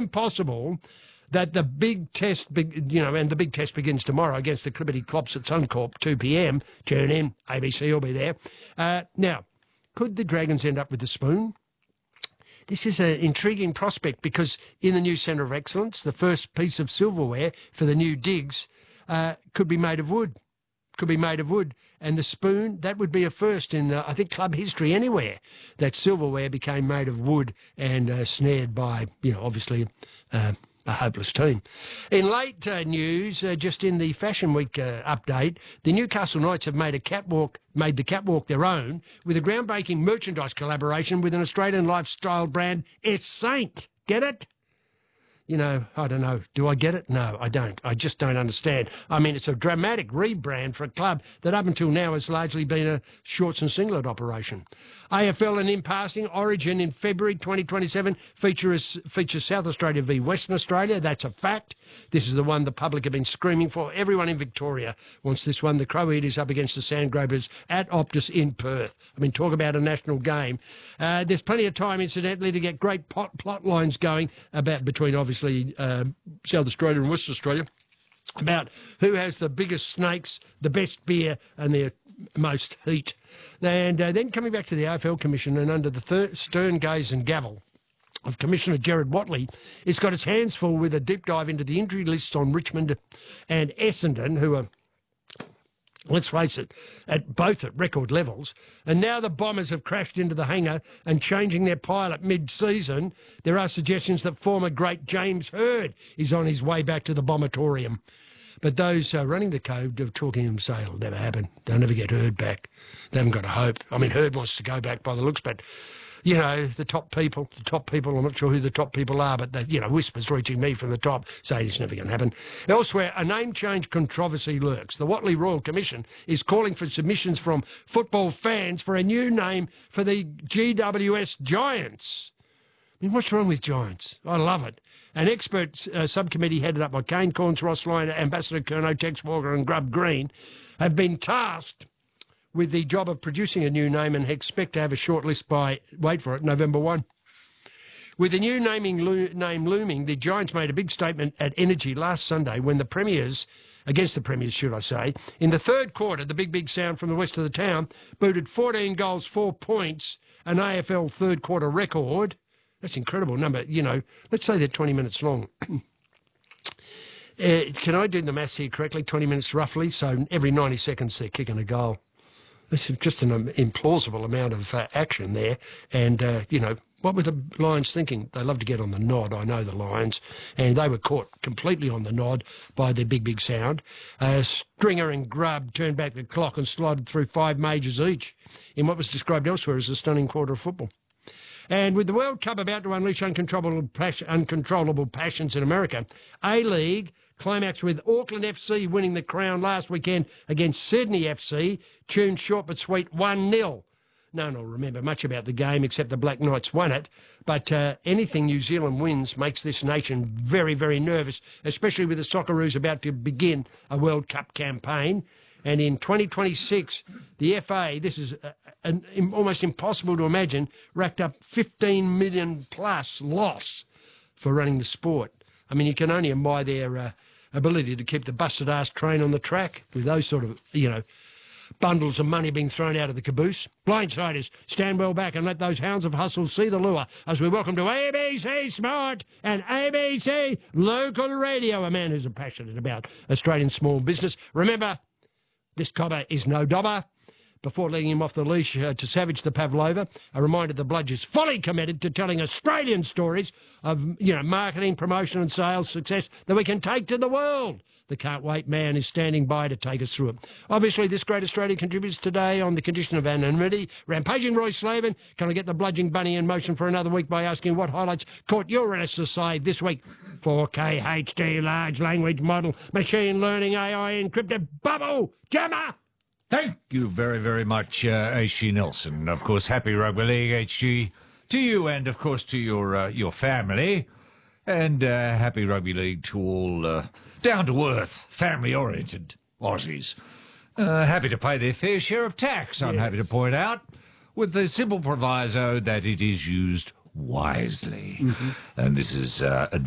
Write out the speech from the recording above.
impossible that the big test, and the big test begins tomorrow against the Clipperty Clops at Suncorp, 2 p.m. Tune in, ABC will be there. Now, could the Dragons end up with the spoon? This is an intriguing prospect because in the new Centre of Excellence, the first piece of silverware for the new digs could be made of wood. And the spoon, that would be a first in, I think, club history anywhere, that silverware became made of wood and snared by, obviously, a hopeless team. In late news, just in the Fashion Week update, the Newcastle Knights have made the catwalk their own with a groundbreaking merchandise collaboration with an Australian lifestyle brand, Saint. Get it? I don't know. Do I get it? No, I don't. I just don't understand. I mean, it's a dramatic rebrand for a club that up until now has largely been a shorts and singlet operation. AFL and in passing, Origin in February 2027 features South Australia v Western Australia. That's a fact. This is the one the public have been screaming for. Everyone in Victoria wants this one. The Crow Eaters up against the Sandgropers at Optus in Perth. I mean, talk about a national game. There's plenty of time, incidentally, to get great plot lines going between, obviously, South Australia and Western Australia, about who has the biggest snakes, the best beer and the most heat. And then coming back to the AFL Commission, and under the stern gaze and gavel of Commissioner Gerard Watley, it's got its hands full with a deep dive into the injury lists on Richmond and Essendon, who are, let's face it, both at record levels. And now the Bombers have crashed into the hangar and changing their pilot mid-season. There are suggestions that former great James Hird is on his way back to the Bombatorium. But those running the code are talking and say it'll never happen. They'll never get Hird back. They haven't got a hope. I mean, Hird wants to go back by the looks, but the top people, I'm not sure who the top people are, but, whispers reaching me from the top saying it's never going to happen. Elsewhere, a name change controversy lurks. The Watley Royal Commission is calling for submissions from football fans for a new name for the GWS Giants. I mean, what's wrong with Giants? I love it. An expert subcommittee headed up by Kane Corns, Ross Lyon, Ambassador Curnow, Tex Walker and Grub Green have been tasked with the job of producing a new name and expect to have a short list by, wait for it, November 1. With the new name looming, the Giants made a big statement at Energy last Sunday when against the Premiers, should I say, in the third quarter, the big sound from the west of the town booted 14 goals, 4 points, an AFL third quarter record. That's an incredible number. Let's say they're 20 minutes long. Can I do the maths here correctly? 20 minutes roughly, so every 90 seconds they're kicking a goal. This is just an implausible amount of action there. And, what were the Lions thinking? They love to get on the nod, I know the Lions. And they were caught completely on the nod by their big sound. Stringer and Grubb turned back the clock and slided through 5 majors each in what was described elsewhere as a stunning quarter of football. And with the World Cup about to unleash uncontrollable passions in America, A-League climax with Auckland FC winning the crown last weekend against Sydney FC, tuned short but sweet 1-0. No one will remember much about the game except the Black Knights won it, but anything New Zealand wins makes this nation very, very nervous, especially with the Socceroos about to begin a World Cup campaign. And in 2026, the FA, this is almost impossible to imagine, racked up 15 million plus loss for running the sport. I mean, you can only admire their ability to keep the busted-ass train on the track with those sort of, bundles of money being thrown out of the caboose. Blindsiders, stand well back and let those hounds of hustle see the lure as we welcome to ABC Smart and ABC Local Radio, a man who's passionate about Australian small business. Remember, this cobber is no dobber. Before letting him off the leash to savage the Pavlova, a reminder the Bludge is fully committed to telling Australian stories of, marketing, promotion and sales success that we can take to the world. The Can't Wait man is standing by to take us through it. Obviously, this great Australia contributes today on the condition of anonymity. Rampaging Roy Slavin, can I get the bludging bunny in motion for another week by asking what highlights caught your restless eye this week? 4K HD large language model, machine learning AI encrypted bubble jammer. Thank you very, very much, H.G. Nelson. Of course, happy Rugby League, H.G. to you and, of course, to your family. And happy Rugby League to all down-to-earth, family-oriented Aussies. Happy to pay their fair share of tax, I'm happy to point out, with the simple proviso that it is used wisely. Mm-hmm. And this is